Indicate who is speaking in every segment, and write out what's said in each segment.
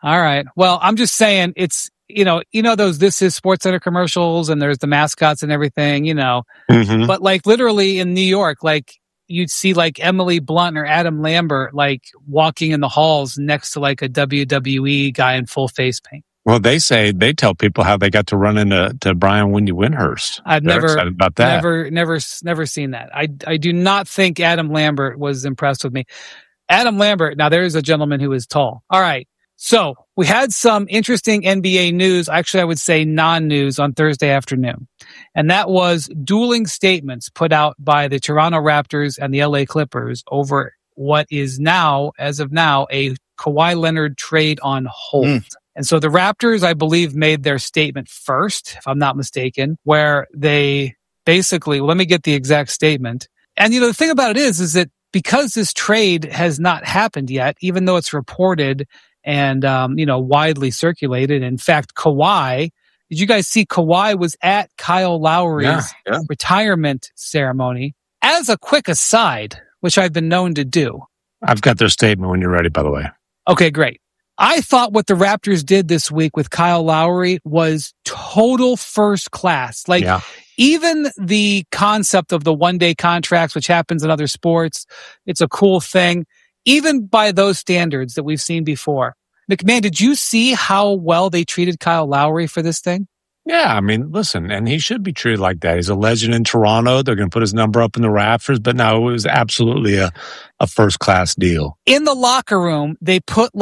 Speaker 1: All right. Well, I'm just saying it's, those This Is SportsCenter commercials and there's the mascots and everything,
Speaker 2: Mm-hmm.
Speaker 1: but like literally in New York, like you'd see like Emily Blunt or Adam Lambert, like walking in the halls next to like a WWE guy in full face paint.
Speaker 2: Well, they tell people how they got to run into Brian Wendy Windhurst.
Speaker 1: I've
Speaker 2: They're
Speaker 1: never
Speaker 2: excited about that.
Speaker 1: Never seen that. I do not think Adam Lambert was impressed with me. Adam Lambert. Now there's a gentleman who is tall. All right. So we had some interesting NBA news. Actually, I would say non-news on Thursday afternoon. And that was dueling statements put out by the Toronto Raptors and the LA Clippers over what is now, as of now, a Kawhi Leonard trade on hold. And so the Raptors, I believe, made their statement first, if I'm not mistaken, where they basically, let me get the exact statement. And, the thing about it is that because this trade has not happened yet, even though it's reported and, widely circulated. In fact, Kawhi, did you guys see Kawhi was at Kyle Lowry's retirement ceremony? As a quick aside, which I've been known to do.
Speaker 2: I've got their statement when you're ready, by the way.
Speaker 1: Okay, great. I thought what the Raptors did this week with Kyle Lowry was total first class. Even the concept of the one-day contracts, which happens in other sports, it's a cool thing. Even by those standards that we've seen before. McMahon, did you see how well they treated Kyle Lowry for this thing?
Speaker 2: Yeah, I mean, listen, and he should be treated like that. He's a legend in Toronto. They're going to put his number up in the rafters, but no, it was absolutely a first-class deal.
Speaker 1: In the locker room, they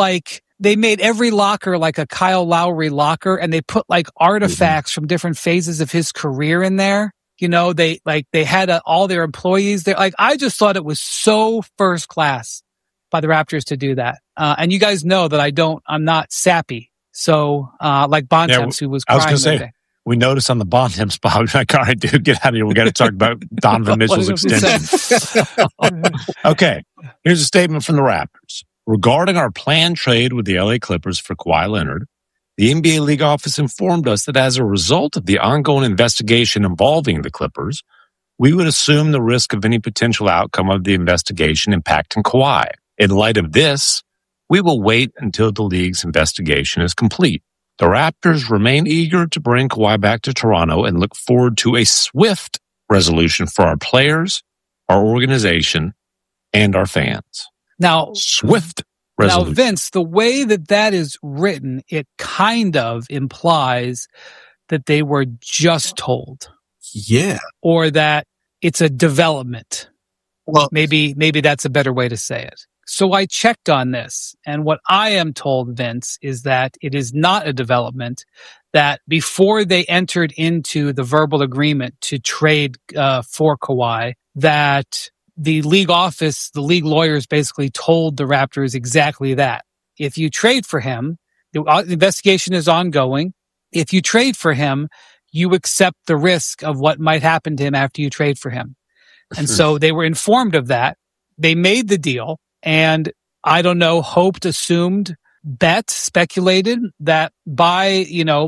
Speaker 1: made every locker like a Kyle Lowry locker, and they put like artifacts from different phases of his career in there. They had all their employees there. Like, I just thought it was so first class by the Raptors to do that. And you guys know that I'm not sappy. So, like Bontemps, who was crying.
Speaker 2: I was going to say, we noticed on the Bontemps spot, we're like, all right, dude, get out of here. We got to talk about Donovan Mitchell's extension. Okay, here's a statement from the Raptors. Regarding our planned trade with the LA Clippers for Kawhi Leonard, the NBA League office informed us that as a result of the ongoing investigation involving the Clippers, we would assume the risk of any potential outcome of the investigation impacting Kawhi. In light of this, we will wait until the league's investigation is complete. The Raptors remain eager to bring Kawhi back to Toronto and look forward to a swift resolution for our players, our organization, and our fans.
Speaker 1: Now,
Speaker 2: swift resolution.
Speaker 1: Now, Vince, the way that is written, it kind of implies that they were just told.
Speaker 3: Yeah.
Speaker 1: Or that it's a development. Well, maybe that's a better way to say it. So I checked on this, and what I am told, Vince, is that it is not a development, that before they entered into the verbal agreement to trade for Kawhi, that the league office, the league lawyers basically told the Raptors exactly that. If you trade for him, the investigation is ongoing. If you trade for him, you accept the risk of what might happen to him after you trade for him. And so they were informed of that. They made the deal. And I don't know, hoped, assumed, bet, speculated that by,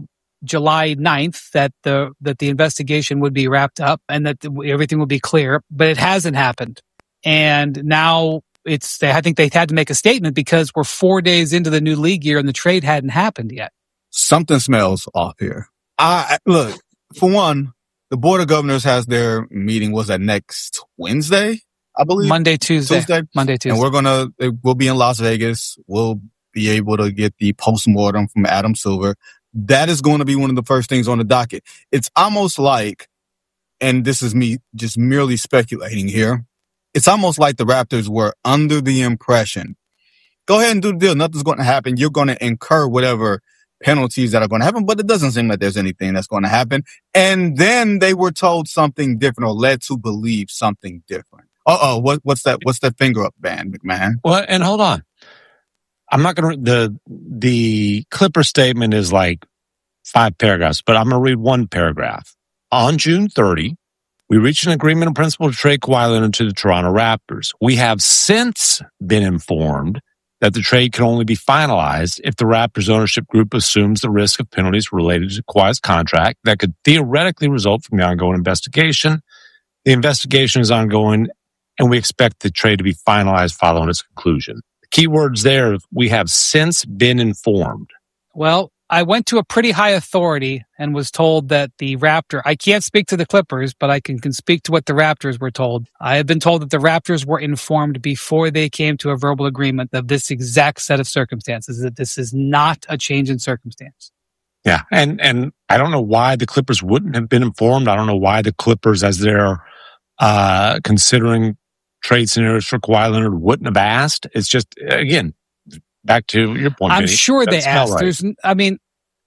Speaker 1: July 9th, that the investigation would be wrapped up and that everything would be clear, but it hasn't happened. And now I think they had to make a statement because we're 4 days into the new league year and the trade hadn't happened yet.
Speaker 3: Something smells off here. Look, for one, the Board of Governors has their meeting, was that next Wednesday? I believe
Speaker 1: Monday, Tuesday.
Speaker 3: And we'll be in Las Vegas. We'll be able to get the postmortem from Adam Silver. That is going to be one of the first things on the docket. It's almost like, and this is me just merely speculating here, it's almost like the Raptors were under the impression, go ahead and do the deal. Nothing's going to happen. You're going to incur whatever penalties that are going to happen, but it doesn't seem like there's anything that's going to happen. And then they were told something different or led to believe something different. What's that finger up band, McMahon?
Speaker 2: Well, and hold on. I'm not going to, the Clipper statement is like 5 paragraphs, but I'm going to read one paragraph. On June 30, we reached an agreement in principle to trade Kawhi Leonard to the Toronto Raptors. We have since been informed that the trade can only be finalized if the Raptors ownership group assumes the risk of penalties related to Kawhi's contract that could theoretically result from the ongoing investigation. The investigation is ongoing, and we expect the trade to be finalized following its conclusion. Keywords there, we have since been informed.
Speaker 1: Well, I went to a pretty high authority and was told that the Raptors, I can't speak to the Clippers, but I can speak to what the Raptors were told. I have been told that the Raptors were informed before they came to a verbal agreement of this exact set of circumstances, that this is not a change in circumstance.
Speaker 2: Yeah. And I don't know why the Clippers wouldn't have been informed. I don't know why the Clippers, as they're considering trade scenarios for Kawhi Leonard, wouldn't have asked. It's just, again, back to your point,
Speaker 1: I'm
Speaker 2: Vinny,
Speaker 1: sure they asked. Right.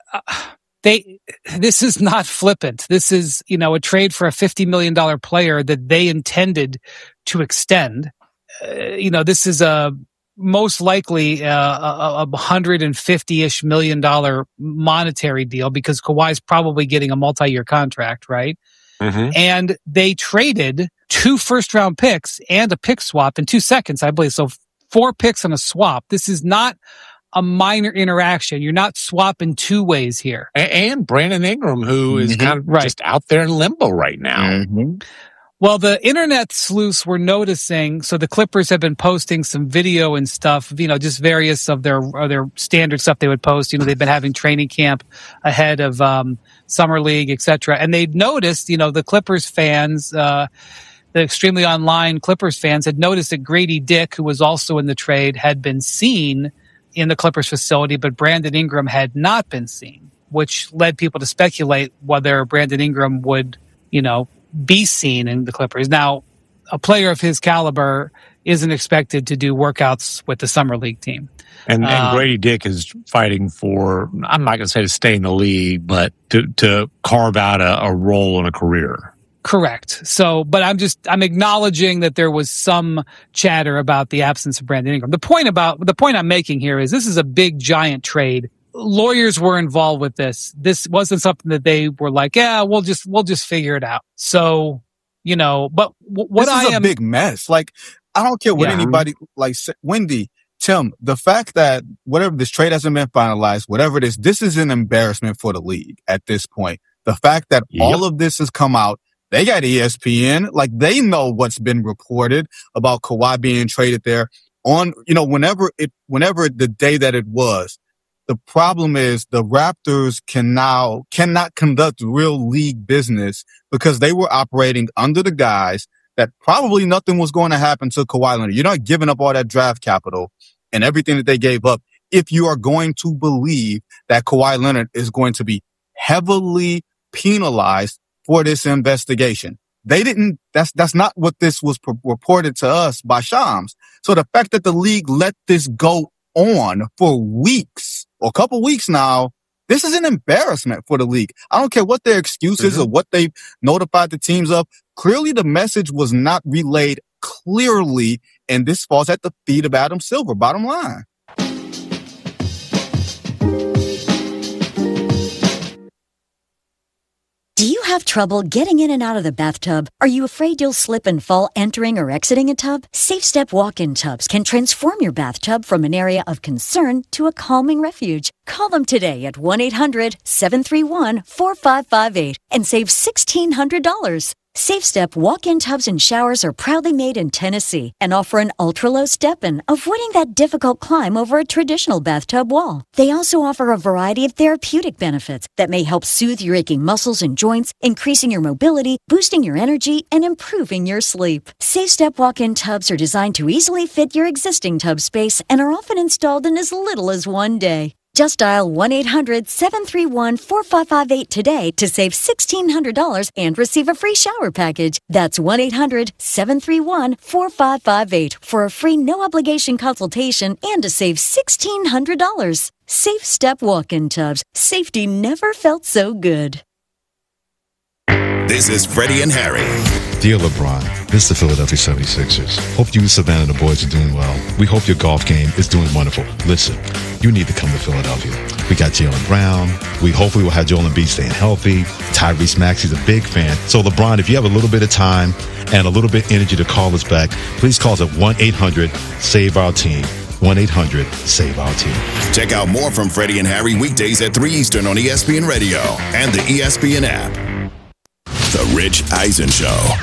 Speaker 1: This is not flippant. This is, a trade for a $50 million player that they intended to extend. This is most likely a $150-ish million monetary deal because Kawhi's probably getting a multi-year contract, right? Mm-hmm. And they traded 2 first-round picks and a pick swap in 2 seconds, I believe. So 4 picks and a swap. This is not a minor interaction. You're not swapping 2 ways here.
Speaker 2: And Brandon Ingram, who is kind of just out there in limbo right now.
Speaker 3: Mm-hmm.
Speaker 1: Well, the internet sleuths were noticing, so the Clippers have been posting some video and stuff, just various of their standard stuff they would post. They've been having training camp ahead of Summer League, etc. And they'd noticed, the Clippers fans, the extremely online Clippers fans had noticed that Grady Dick, who was also in the trade, had been seen in the Clippers facility, but Brandon Ingram had not been seen, which led people to speculate whether Brandon Ingram would, be seen in the Clippers. Now, a player of his caliber isn't expected to do workouts with the Summer League team.
Speaker 2: And Grady Dick is fighting for, I'm not going to say to stay in the league, but to carve out a role in a career.
Speaker 1: Correct. So, but I'm acknowledging that there was some chatter about the absence of Brandon Ingram. The point I'm making here is this is a big, giant trade. Lawyers were involved with this. This wasn't something that they were like, yeah, we'll just figure it out. So, but what
Speaker 3: this is a big mess. Like, I don't care what anybody like. Wendy, Tim, the fact that whatever this trade hasn't been finalized, whatever it is, this is an embarrassment for the league at this point. The fact that all of this has come out, they got ESPN, like they know what's been reported about Kawhi being traded there on, whenever the day that it was. The problem is the Raptors cannot conduct real league business because they were operating under the guise that probably nothing was going to happen to Kawhi Leonard. You're not giving up all that draft capital and everything that they gave up if you are going to believe that Kawhi Leonard is going to be heavily penalized for this investigation. They didn't, that's not what this was reported to us by Shams. So the fact that the league let this go on for weeks, or a couple weeks now, this is an embarrassment for the league. I don't care what their excuses or what they notified the teams of. Clearly, the message was not relayed clearly, and this falls at the feet of Adam Silver, bottom line.
Speaker 4: Do you have trouble getting in and out of the bathtub? Are you afraid you'll slip and fall entering or exiting a tub? SafeStep walk-in tubs can transform your bathtub from an area of concern to a calming refuge. Call them today at 1-800-731-4558 and save $1,600. SafeStep walk-in tubs and showers are proudly made in Tennessee and offer an ultra-low step-in, avoiding that difficult climb over a traditional bathtub wall. They also offer a variety of therapeutic benefits that may help soothe your aching muscles and joints, increasing your mobility, boosting your energy, and improving your sleep. SafeStep walk-in tubs are designed to easily fit your existing tub space and are often installed in as little as 1 day. Just dial 1-800-731-4558 today to save $1,600 and receive a free shower package. That's 1-800-731-4558 for a free no-obligation consultation and to save $1,600. SafeStep walk-in tubs. Safety never felt so good.
Speaker 5: This is Freddie and Harry.
Speaker 6: Dear LeBron, this is the Philadelphia 76ers. Hope you and Savannah the boys are doing well. We hope your golf game is doing wonderful. Listen, you need to come to Philadelphia. We got Jaylen Brown. We hopefully will have Joel Embiid staying healthy. Tyrese Maxey's a big fan. So LeBron, if you have a little bit of time and a little bit of energy to call us back, please call us at 1-800-SAVE-OUR-TEAM. 1-800-SAVE-OUR-TEAM.
Speaker 5: Check out more from Freddie and Harry weekdays at 3 Eastern on ESPN Radio and the ESPN app. The Rich Eisen Show.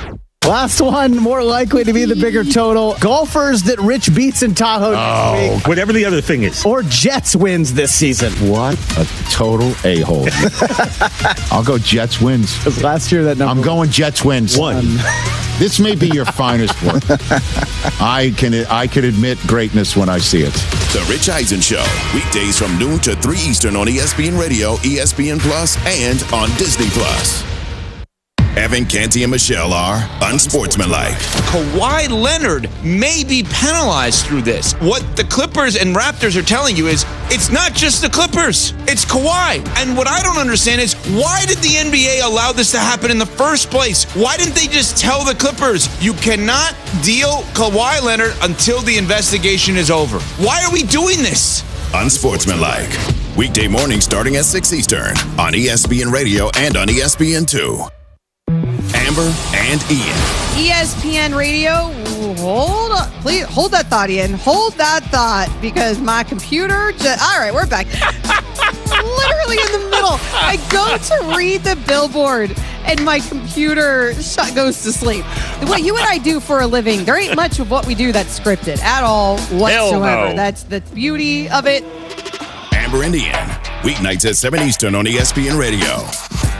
Speaker 7: Last one, more likely to be the bigger total. Golfers that Rich beats in Tahoe next week.
Speaker 8: Whatever the other thing is.
Speaker 7: Or Jets wins this season.
Speaker 9: What a total a-hole. I'll go Jets wins.
Speaker 7: Because last year that number...
Speaker 9: I'm going Jets wins.
Speaker 8: One.
Speaker 9: This may be your finest work. I can admit greatness when I see it.
Speaker 5: The Rich Eisen Show, weekdays from noon to 3 Eastern on ESPN Radio, ESPN Plus, and on Disney Plus. Evan, Canty, and Michelle are unsportsmanlike.
Speaker 10: Kawhi Leonard may be penalized through this. What the Clippers and Raptors are telling you is it's not just the Clippers, it's Kawhi. And what I don't understand is why did the NBA allow this to happen in the first place? Why didn't they just tell the Clippers, you cannot deal Kawhi Leonard until the investigation is over? Why are we doing this?
Speaker 5: Unsportsmanlike. Weekday morning starting at 6 Eastern on ESPN Radio and on ESPN2. Amber and Ian.
Speaker 11: ESPN Radio, hold on. Please hold that thought, Ian. Hold that thought because my computer all right, we're back. Literally in the middle. I go to read the billboard and my computer goes to sleep. What you and I do for a living, there ain't much of what we do that's scripted at all whatsoever.
Speaker 8: No.
Speaker 11: That's the beauty of it.
Speaker 5: Amber and Ian. Weeknights at 7 Eastern on ESPN Radio.